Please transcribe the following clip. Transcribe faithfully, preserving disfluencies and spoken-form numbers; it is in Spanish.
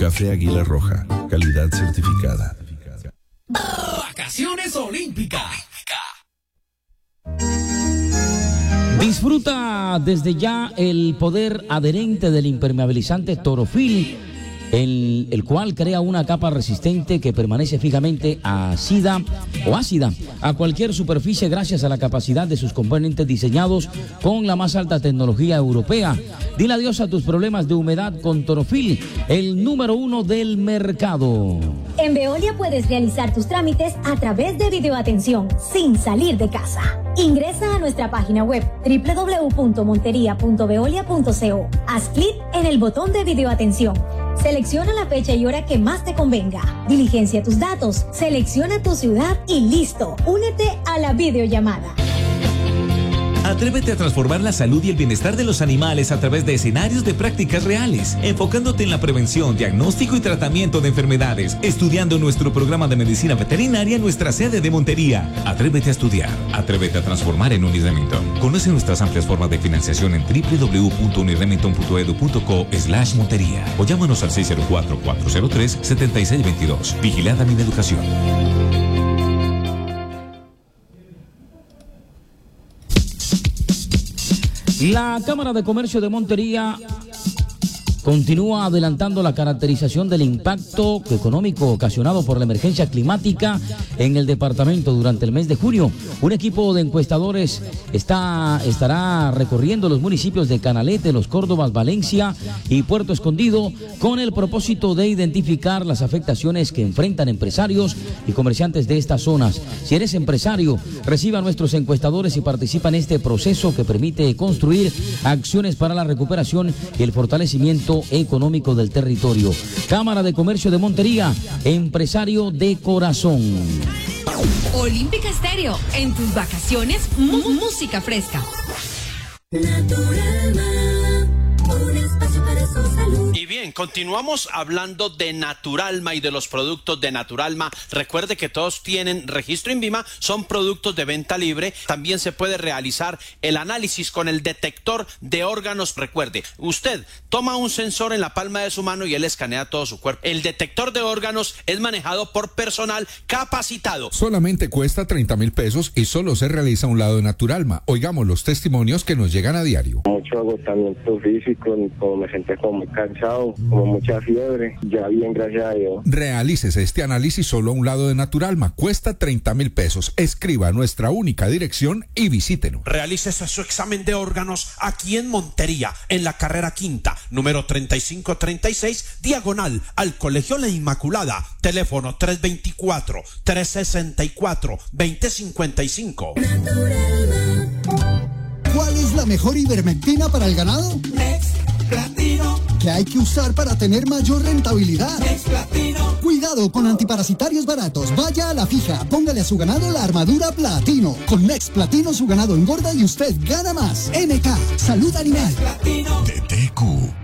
Café Águila Roja, calidad certificada. Vacaciones Olímpicas. Disfruta desde ya el poder adherente del impermeabilizante Torofil, el, el cual crea una capa resistente que permanece fijamente ácida o ácida a cualquier superficie gracias a la capacidad de sus componentes diseñados con la más alta tecnología europea. Dile adiós a tus problemas de humedad con Torofil, el número uno del mercado. En Veolia puedes realizar tus trámites a través de videoatención sin salir de casa. Ingresa a nuestra página web doble u doble u doble u punto montería punto veolia punto co. Haz clic en el botón de videoatención. Selecciona la fecha y hora que más te convenga. Diligencia tus datos, selecciona tu ciudad y listo. Únete a la videollamada. Atrévete a transformar la salud y el bienestar de los animales a través de escenarios de prácticas reales, enfocándote en la prevención, diagnóstico y tratamiento de enfermedades, estudiando nuestro programa de medicina veterinaria en nuestra sede de Montería. Atrévete a estudiar, atrévete a transformar en Uniremington. Conoce nuestras amplias formas de financiación en doble u doble u doble u punto uniremington punto edu punto co slash Montería o llámanos al seis cero cuatro, cuatro cero tres, siete seis dos dos. Vigilada mi educación. La Cámara de Comercio de Montería continúa adelantando la caracterización del impacto económico ocasionado por la emergencia climática en el departamento durante el mes de junio. Un equipo de encuestadores está, estará recorriendo los municipios de Canalete, Los Córdobas, Valencia y Puerto Escondido con el propósito de identificar las afectaciones que enfrentan empresarios y comerciantes de estas zonas. Si eres empresario, reciba a nuestros encuestadores y participa en este proceso que permite construir acciones para la recuperación y el fortalecimiento económico del territorio. Cámara de Comercio de Montería, empresario de corazón. Olímpica Estéreo, en tus vacaciones, mu- música fresca. Naturalma, un espacio para su salud. Y bien, continuamos hablando de Naturalma y de los productos de Naturalma. Recuerde que todos tienen registro INVIMA, son productos de venta libre. También se puede realizar el análisis con el detector de órganos. Recuerde, usted toma un sensor en la palma de su mano y él escanea todo su cuerpo. El detector de órganos es manejado por personal capacitado. Solamente cuesta treinta mil pesos y solo se realiza a un lado de Naturalma. Oigamos los testimonios que nos llegan a diario. Mucho agotamiento físico, como me sentía como muy cansado, como mucha fiebre, ya bien, gracias a Dios. Realícese este análisis solo a un lado de Naturalma, cuesta treinta mil pesos. Escriba a nuestra única dirección y visítenos. Realícese su examen de órganos aquí en Montería, en la carrera quinta, número treinta y cinco treinta y seis, diagonal al Colegio La Inmaculada. Teléfono tres dos cuatro, tres seis cuatro, dos cero cinco cinco. ¿Cuál es la mejor ivermectina para el ganado? Next Platino. ¿Qué hay que usar para tener mayor rentabilidad? Next Platino. Cuidado con antiparasitarios baratos. Vaya a la fija. Póngale a su ganado la armadura Platino. Con Next Platino su ganado engorda y usted gana más. N K, Salud Animal. Next Platino. D T Q.